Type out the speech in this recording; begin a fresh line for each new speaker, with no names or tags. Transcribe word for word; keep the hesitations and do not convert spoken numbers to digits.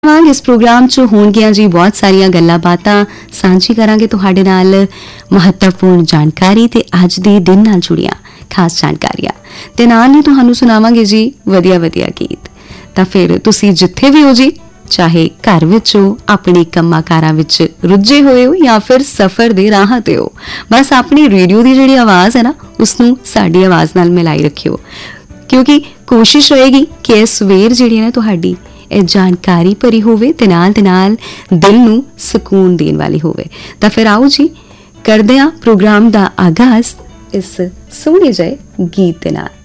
इस प्रोग्राम च होणगियां जी बहुत सारिया गल्लां बातां सांझी करांगे तुहाडे नाल महत्वपूर्ण जानकारी ते अज दे दिन नाल जुड़ियां खास जानकारियां ते नाल ही तुहानू सुणावांगे जी वधिया वधिया गीत। तां फिर तुसी जिथे भी हो जी, चाहे घर विच हो, अपने कम्मां कारां विच रुझे होए हो या फिर सफर दे राह ते हो, बस अपनी रेडियो दी जिहड़ी आवाज़ है ना उसनू साडी आवाज़ नाल मिलाई रखियो, क्योंकि कोशिश रहेगी कि इह सवेर जिहड़ी है ना तुहाडी ਇਹ जानकारी भरी होवे ते नाल ते नाल दिल नू सुकून देण वाली होवे। तां फिर आओ जी करदे हां प्रोग्राम दा आगाज़ इस सोहणे जिहे गीत दे नाल।